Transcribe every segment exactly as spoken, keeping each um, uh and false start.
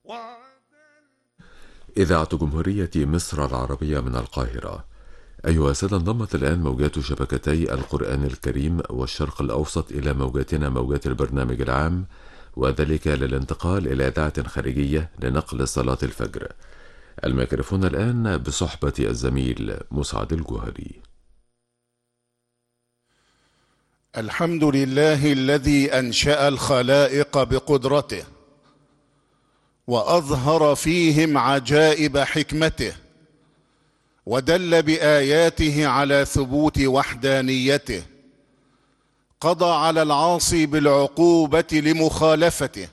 إذاعة جمهورية مصر العربية من القاهرة. أيها السادة، انضمت الآن موجات شبكتي القرآن الكريم والشرق الأوسط إلى موجاتنا موجات البرنامج العام، وذلك للانتقال إلى إذاعة خارجية لنقل صلاة الفجر. الميكروفون الآن بصحبة الزميل مسعد الجوهري. الحمد لله الذي أنشأ الخلائق بقدرته وأظهر فيهم عجائب حكمته، ودل بآياته على ثبوت وحدانيته. قضى على العاصي بالعقوبة لمخالفته،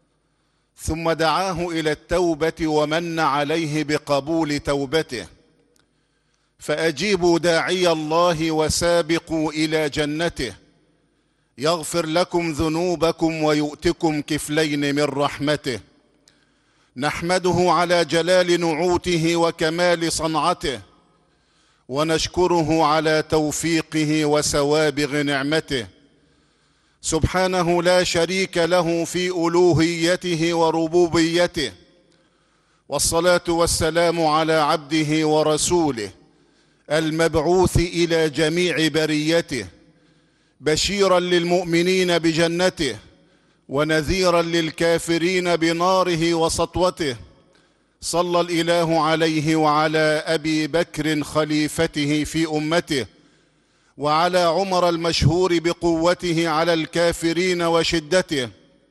ثم دعاه إلى التوبة ومن عليه بقبول توبته. فأجيبوا داعي الله وسابقوا إلى جنته، يغفر لكم ذنوبكم ويؤتكم كفلين من رحمته. نحمده على جلال نعوته وكمال صنعته، ونشكره على توفيقه وسوابغ نعمته. سبحانه لا شريك له في ألوهيته وربوبيته، والصلاة والسلام على عبده ورسوله المبعوث إلى جميع بريته، بشيرا للمؤمنين بجنته ونذيرا للكافرين بناره وسطوته. صلى الإله عليه وعلى أبي بكر خليفته في أمته، وعلى عمر المشهور بقوته على الكافرين وشدته،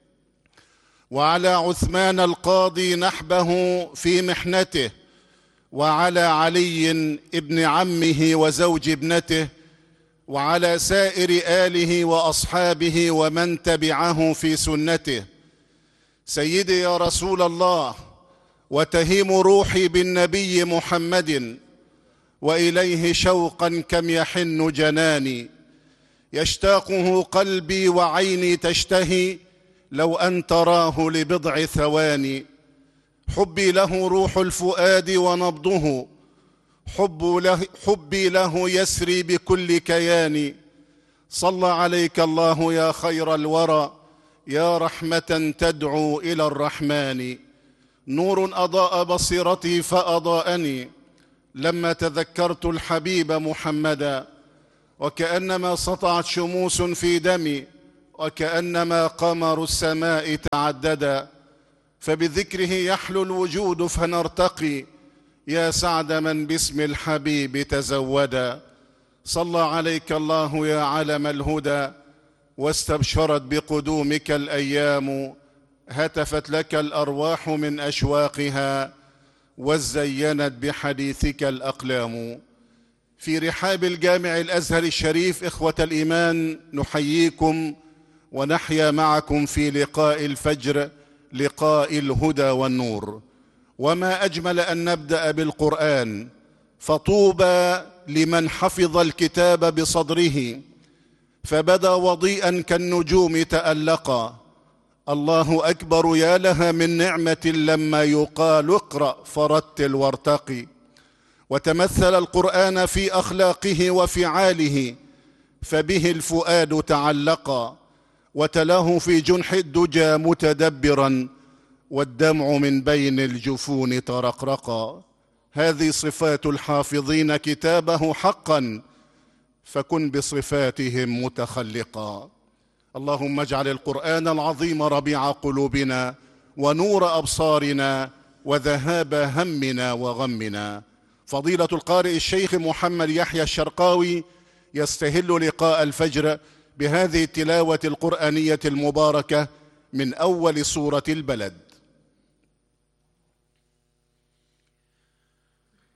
وعلى عثمان القاضي نحبه في محنته، وعلى علي ابن عمه وزوج ابنته، وعلى سائر آله وأصحابه ومن تبعه في سنته. سيدي يا رسول الله، وتهيم روحي بالنبي محمد، وإليه شوقا كم يحن جناني. يشتاقه قلبي وعيني تشتهي لو أن تراه لبضع ثواني. حبي له روح الفؤاد ونبضه، حب له حبي له يسري بكل كياني. صلى عليك الله يا خير الورى، يا رحمة تدعو إلى الرحمن. نور أضاء بصيرتي فأضاءني لما تذكرت الحبيب محمدا، وكأنما سطعت شموس في دمي، وكأنما قمر السماء تعددا. فبذكره يحلو الوجود فنرتقي، يا سعد من باسم الحبيب تزودا. صلى عليك الله يا علم الهدى، واستبشرت بقدومك الأيام. هتفت لك الأرواح من أشواقها، وزينت بحديثك الأقلام. في رحاب الجامع الأزهر الشريف إخوة الإيمان، نحييكم ونحيا معكم في لقاء الفجر، لقاء الهدى والنور. وما أجمل أن نبدأ بالقرآن، فطوبى لمن حفظ الكتاب بصدره، فبدا وضيئا كالنجوم تألقا. الله أكبر، يا لها من نعمة لما يقال اقرأ فرتل وارتقي. وتمثل القرآن في أخلاقه وفعاله، فبه الفؤاد تعلقا، وتلاه في جنح الدجى متدبرا، والدمع من بين الجفون ترقرقا. هذه صفات الحافظين كتابه حقا، فكن بصفاتهم متخلقا. اللهم اجعل القرآن العظيم ربيع قلوبنا ونور أبصارنا وذهاب همنا وغمنا. فضيلة القارئ الشيخ محمد يحيى الشرقاوي يستهل لقاء الفجر بهذه التلاوة القرآنية المباركة من أول سورة البلد.